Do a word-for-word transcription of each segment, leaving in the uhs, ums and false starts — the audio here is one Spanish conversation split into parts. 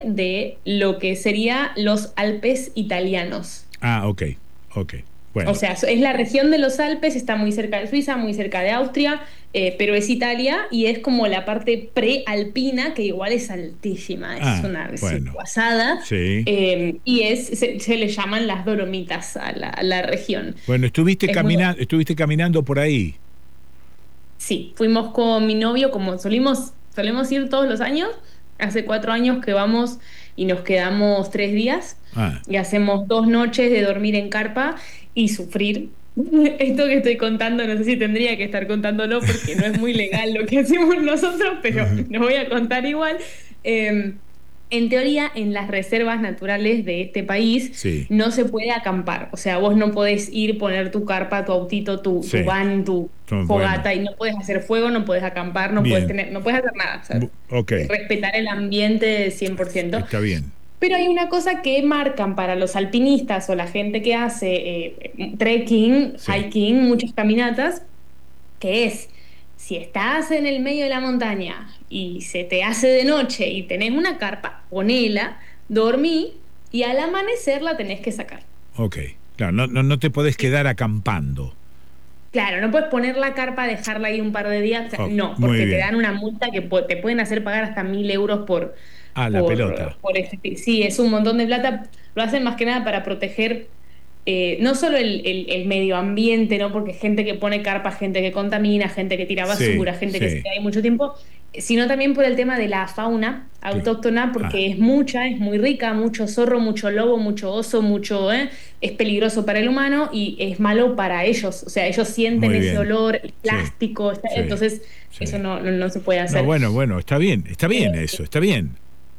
de lo que sería los Alpes italianos. Ah, ok, ok. Bueno. O sea, es la región de los Alpes, está muy cerca de Suiza, muy cerca de Austria, eh, pero es Italia y es como la parte prealpina, que igual es altísima, es Ah, una, es una bueno. guasada, Sí. eh, y es, se, se le llaman las Dolomitas a la, a la región. Bueno, estuviste Es muy caminando, estuviste caminando por ahí. Sí, fuimos con mi novio, como solimos, solemos ir todos los años. Hace cuatro años que vamos y nos quedamos tres días Ah, y hacemos dos noches de dormir en carpa y sufrir. Esto que estoy contando, no sé si tendría que estar contándolo porque no es muy legal lo que hacemos nosotros, pero lo voy a contar igual. Eh, en teoría, en las reservas naturales de este país sí, no se puede acampar. O sea, vos no podés ir, poner tu carpa, tu autito, tu, tu sí. van, tu Son- Bueno, fogata y no puedes hacer fuego, no puedes acampar, no puedes bien. tener, no puedes hacer nada. O sea, Bu- Ok, respetar el ambiente cien por ciento. está bien. Pero hay una cosa que marcan para los alpinistas o la gente que hace eh, trekking, Sí, hiking, muchas caminatas, que es, si estás en el medio de la montaña y se te hace de noche y tenés una carpa, ponela, dormí y al amanecer la tenés que sacar. ok. Claro, no, no, no te podés Sí. quedar acampando. Claro, no puedes poner la carpa, dejarla ahí un par de días, o sea, Oh, no, muy porque te bien. dan una multa que pu- te pueden hacer pagar hasta mil euros por, Ah, la por, pelota. por ese. Sí, es un montón de plata. Lo hacen más que nada para proteger eh, no solo el, el- el medio ambiente, ¿no? Porque gente que pone carpa, gente que contamina, gente que tira Sí, basura, gente que se sí. queda ahí mucho tiempo, sino también por el tema de la fauna Cl- autóctona, Ah, porque es mucha, es muy rica, mucho zorro, mucho lobo, mucho oso, mucho, ¿eh? Es peligroso para el humano y es malo para ellos. O sea, ellos sienten muy ese bien. olor, el Sí, plástico, está- sí, entonces sí. eso no, no, no se puede No, hacer. bueno, bueno, está bien, está bien Eh, eso, está bien.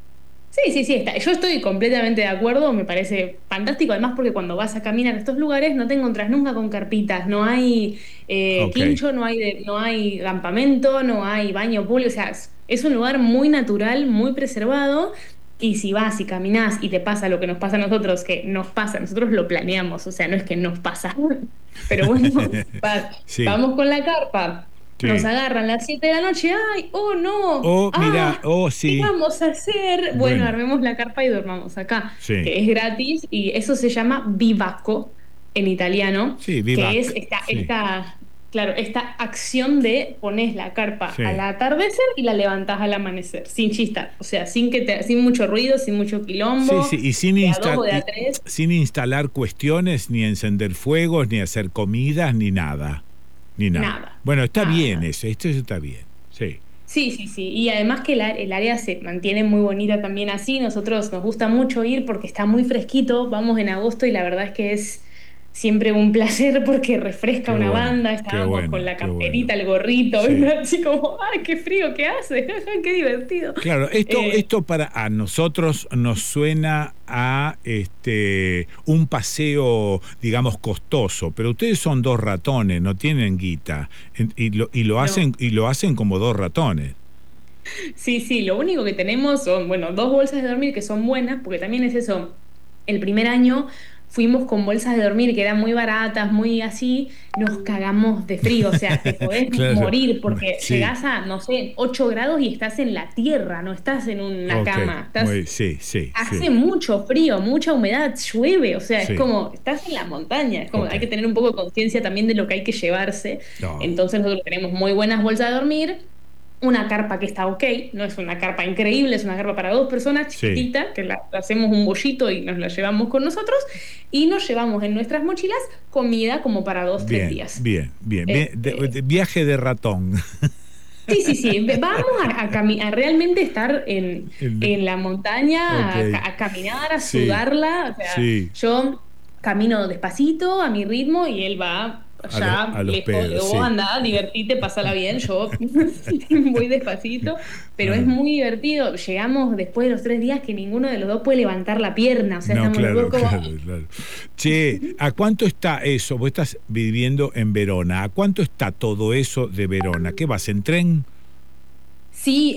Sí, sí, sí, está. Yo estoy completamente de acuerdo, me parece fantástico, además porque cuando vas a caminar a estos lugares no te encontrás nunca con carpitas, no hay eh, Ok, quincho, no hay, de- no hay campamento, no hay baño público, o sea, es, es un lugar muy natural, muy preservado, y si vas y caminás y te pasa lo que nos pasa a nosotros, que nos pasa, nosotros lo planeamos, o sea, no es que nos pasa, pero bueno, va- sí, vamos con la carpa. Nos sí. agarran las siete de la noche, ¡ay! ¡Oh, no! Oh, mira, ¡Ah! oh, ¿Qué sí. vamos a hacer? Bueno, Bueno, armemos la carpa y dormamos acá, sí. que es gratis y eso se llama bivacco en italiano, Sí, que es vivac. esta, Sí, esta, claro, esta acción de pones la carpa al sí. atardecer y la levantás al amanecer, sin chistar, o sea, sin que te- sin mucho ruido, sin mucho Sí, quilombo, sí, y sin, de a dos o instal- de a y tres, sin instalar cuestiones, ni encender fuegos, ni hacer comidas, ni nada. Ni nada. nada, Bueno, está nada, bien nada. eso, esto está bien. Sí. Sí, sí, sí. Y además que la- el área se mantiene muy bonita también así. Nosotros nos gusta mucho ir porque está muy fresquito. Vamos en agosto y la verdad es que es siempre un placer porque refresca Qué una bueno, banda. qué Estábamos con bueno, la qué bueno. camperita, el gorrito, Sí. así como, ¡ay, qué frío que hace! ¡Qué divertido! Claro, esto, Eh, esto para a nosotros nos suena a este un paseo, digamos, costoso, pero ustedes son dos ratones, no tienen guita, en- y lo, y lo no. hacen, y lo hacen como dos ratones. Sí, sí, lo único que tenemos son, bueno, dos bolsas de dormir que son buenas, porque también es eso. El primer año fuimos con bolsas de dormir que eran muy baratas, muy así, nos cagamos de frío, o sea, te podés Claro, morir porque sí, llegás a, no sé, ocho grados y estás en la tierra, no estás en una ok, cama, estás, muy, sí, sí, sí, hace mucho frío, mucha humedad, llueve, o sea, es sí, como, estás en la montaña, es como, ok. hay que tener un poco de conciencia también de lo que hay que llevarse. No, Entonces nosotros tenemos muy buenas bolsas de dormir, una carpa que está ok, no es una carpa increíble, es una carpa para dos personas sí, chiquitita, que la, la hacemos un bollito y nos la llevamos con nosotros, y nos llevamos en nuestras mochilas comida como para dos, tres bien, días. bien, bien, bien, de- Este, de- viaje de ratón. sí, sí, sí, vamos a, a, cami- a realmente estar en, El- en la montaña, ok, a, ca- a caminar, a sí, sudarla, o sea, sí, yo camino despacito, a mi ritmo, y él va a los, allá a los lejos. Le pedos, digo, vos sí. andá, divertite, pasala bien, yo voy despacito, pero es Ah, muy divertido. Llegamos después de los tres días que ninguno de los dos puede levantar la pierna, o sea, no, estamos los dos claro, como... claro, claro. Che, ¿a cuánto está eso? Vos estás viviendo en Verona. ¿A cuánto está todo eso de Verona? ¿Qué vas en tren? Sí,